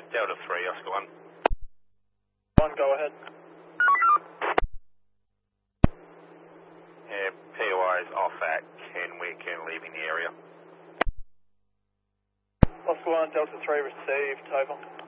Delta 3, Oscar 1. 1, go ahead. Yeah, POI is off at Kenwick and leaving the area. Oscar 1, Delta 3 received, over.